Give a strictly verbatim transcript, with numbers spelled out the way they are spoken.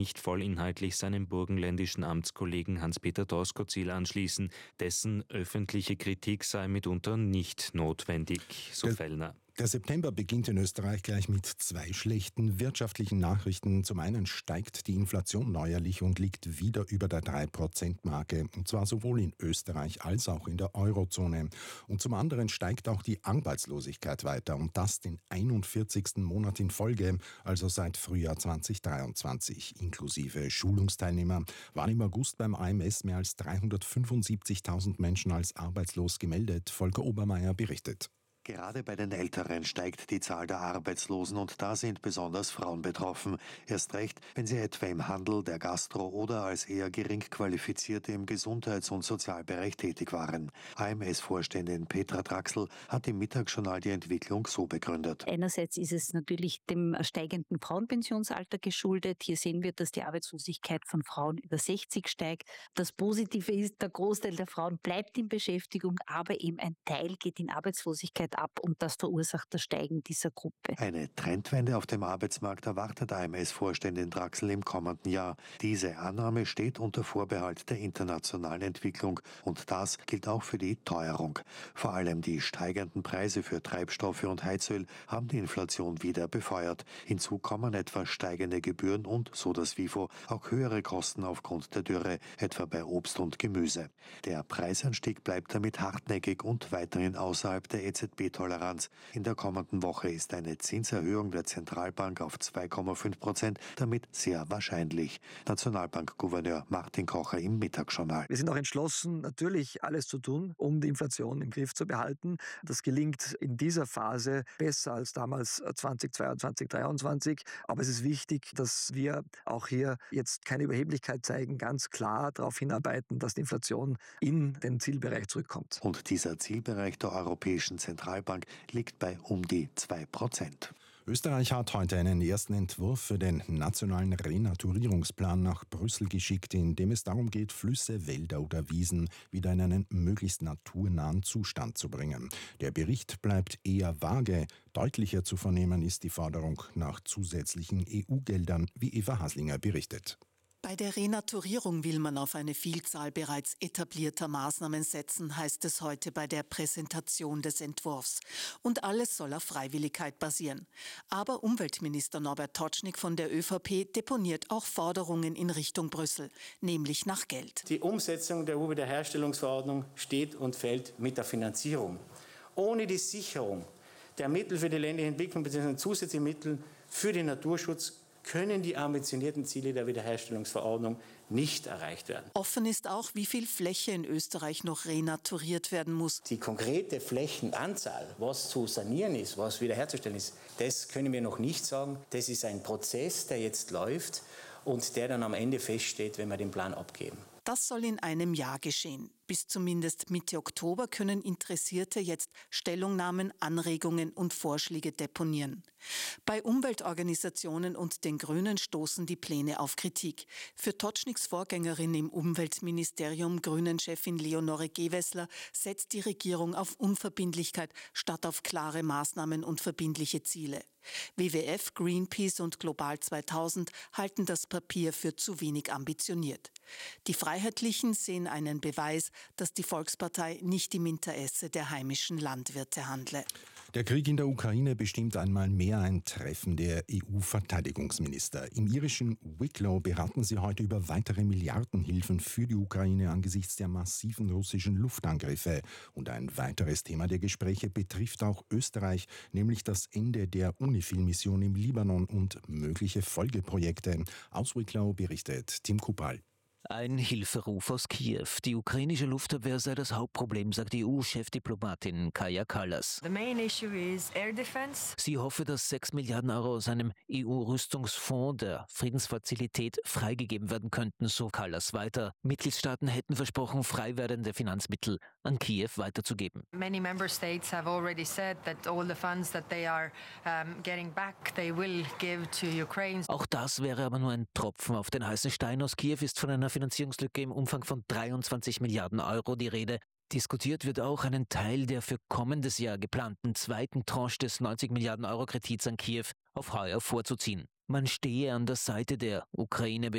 nicht vollinhaltlich seinem burgenländischen Amtskollegen Hans-Peter Doskozil anschließen. Dessen öffentliche Kritik sei mitunter nicht notwendig, so Der, Fellner. Der September beginnt in Österreich gleich mit zwei schlechten wirtschaftlichen Nachrichten. Zum einen steigt die Inflation neuerlich und liegt wieder über der drei Prozent Marke. Und zwar sowohl in Österreich als auch in der Eurozone. Und zum anderen steigt auch die Arbeitslosigkeit weiter. Und das den einundvierzigsten Monat in Folge, also seit Frühjahr zweitausenddreiundzwanzig. Inklusive Schulungsteilnehmer waren im August beim A M S mehr als dreihundertfünfundsiebzigtausend Menschen als arbeitslos gemeldet. Volker Obermeier berichtet. Gerade bei den Älteren steigt die Zahl der Arbeitslosen und da sind besonders Frauen betroffen. Erst recht, wenn sie etwa im Handel, der Gastro oder als eher gering qualifizierte im Gesundheits- und Sozialbereich tätig waren. A M S-Vorständin Petra Draxl hat im Mittagsjournal die Entwicklung so begründet. Einerseits ist es natürlich dem steigenden Frauenpensionsalter geschuldet. Hier sehen wir, dass die Arbeitslosigkeit von Frauen über sechzig steigt. Das Positive ist, der Großteil der Frauen bleibt in Beschäftigung, aber eben ein Teil geht in Arbeitslosigkeit ab und das verursacht das Steigen dieser Gruppe. Eine Trendwende auf dem Arbeitsmarkt erwartet A M S-Vorständin Draxl im kommenden Jahr. Diese Annahme steht unter Vorbehalt der internationalen Entwicklung und das gilt auch für die Teuerung. Vor allem die steigenden Preise für Treibstoffe und Heizöl haben die Inflation wieder befeuert. Hinzu kommen etwa steigende Gebühren und, so das WIFO, auch höhere Kosten aufgrund der Dürre, etwa bei Obst und Gemüse. Der Preisanstieg bleibt damit hartnäckig und weiterhin außerhalb der E Z B-Toleranz. In der kommenden Woche ist eine Zinserhöhung der Zentralbank auf zwei Komma fünf Prozent damit sehr wahrscheinlich. Nationalbankgouverneur Martin Kocher im Mittagsjournal. Wir sind auch entschlossen, natürlich alles zu tun, um die Inflation im Griff zu behalten. Das gelingt in dieser Phase besser als damals zweitausendzweiundzwanzig, dreiundzwanzig. Aber es ist wichtig, dass wir auch hier jetzt keine Überheblichkeit zeigen, ganz klar darauf hinarbeiten, dass die Inflation in den Zielbereich zurückkommt. Und dieser Zielbereich der Europäischen Zentralbank liegt bei um die zwei Prozent. Österreich hat heute einen ersten Entwurf für den nationalen Renaturierungsplan nach Brüssel geschickt, in dem es darum geht, Flüsse, Wälder oder Wiesen wieder in einen möglichst naturnahen Zustand zu bringen. Der Bericht bleibt eher vage. Deutlicher zu vernehmen ist die Forderung nach zusätzlichen E U-Geldern, wie Eva Haslinger berichtet. Bei der Renaturierung will man auf eine Vielzahl bereits etablierter Maßnahmen setzen, heißt es heute bei der Präsentation des Entwurfs. Und alles soll auf Freiwilligkeit basieren. Aber Umweltminister Norbert Totschnig von der ÖVP deponiert auch Forderungen in Richtung Brüssel, nämlich nach Geld. Die Umsetzung der E U-Wiederherstellungsverordnung steht und fällt mit der Finanzierung. Ohne die Sicherung der Mittel für die ländliche Entwicklung bzw. zusätzliche Mittel für den Naturschutz können die ambitionierten Ziele der Wiederherstellungsverordnung nicht erreicht werden. Offen ist auch, wie viel Fläche in Österreich noch renaturiert werden muss. Die konkrete Flächenanzahl, was zu sanieren ist, was wiederherzustellen ist, das können wir noch nicht sagen. Das ist ein Prozess, der jetzt läuft und der dann am Ende feststeht, wenn wir den Plan abgeben. Das soll in einem Jahr geschehen. Bis zumindest Mitte Oktober können Interessierte jetzt Stellungnahmen, Anregungen und Vorschläge deponieren. Bei Umweltorganisationen und den Grünen stoßen die Pläne auf Kritik. Für Totschnigs Vorgängerin im Umweltministerium, Grünen-Chefin Leonore Gewessler, setzt die Regierung auf Unverbindlichkeit statt auf klare Maßnahmen und verbindliche Ziele. W W F, Greenpeace und Global zweitausend halten das Papier für zu wenig ambitioniert. Die Freiheitlichen sehen einen Beweis, dass die Volkspartei nicht im Interesse der heimischen Landwirte handle. Der Krieg in der Ukraine bestimmt einmal mehr ein Treffen der E U-Verteidigungsminister. Im irischen Wicklow beraten sie heute über weitere Milliardenhilfen für die Ukraine angesichts der massiven russischen Luftangriffe. Und ein weiteres Thema der Gespräche betrifft auch Österreich, nämlich das Ende der UNIFIL-Mission im Libanon und mögliche Folgeprojekte. Aus Wicklow berichtet Tim Kupal. Ein Hilferuf aus Kiew. Die ukrainische Luftabwehr sei das Hauptproblem, sagt E U-Chefdiplomatin Kaja Kallas. The main issue is air defense. Sie hoffe, dass sechs Milliarden Euro aus einem E U-Rüstungsfonds der Friedensfazilität freigegeben werden könnten, so Kallas weiter. Mitgliedstaaten hätten versprochen, frei werdende Finanzmittel an Kiew weiterzugeben. Many member states have already said that all the funds that they are um, getting back, they will give to Ukraine. Auch das wäre aber nur ein Tropfen auf den heißen Stein. Aus Kiew ist von einer Finanzierungslücke im Umfang von dreiundzwanzig Milliarden Euro die Rede. Diskutiert wird auch, einen Teil der für kommendes Jahr geplanten zweiten Tranche des neunzig Milliarden Euro Kredits an Kiew auf heuer vorzuziehen. man stehe an der Seite der Ukraine